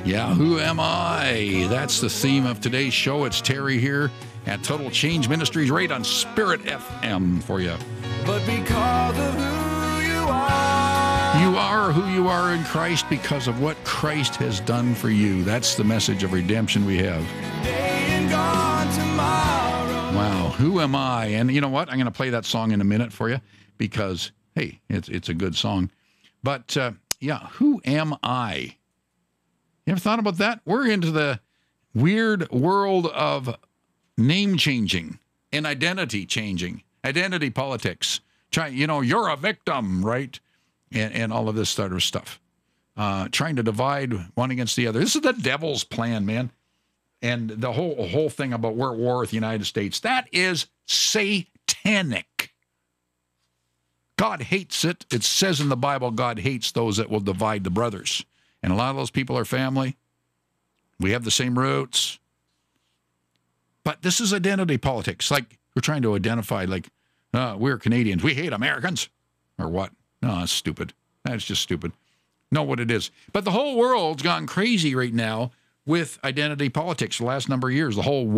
Yeah, who am I? That's the theme of today's show. It's Terry here at Total Change Ministries, right on Spirit FM for you. But because of who you are. You are who you are in Christ because of what Christ has done for you. That's the message of redemption we have. Day and gone tomorrow. Wow, who am I? And you know what? I'm going to play that song in a minute for you because, hey, it's a good song. But, yeah, who am I? You ever thought about that? We're into the weird world of name changing and identity changing, identity politics. You're a victim, right? And all of this sort of stuff. Trying to divide one against the other. This is the devil's plan, man. And the whole thing about we're at war with the United States, that is satanic. God hates it. It says in the Bible, God hates those that will divide the brothers. And a lot of those people are family. We have the same roots. But this is identity politics. Like we're trying to identify, like, we're Canadians. We hate Americans. Or what? No, that's stupid. That's just stupid. Know what it is. But the whole world's gone crazy right now with identity politics the last number of years. The whole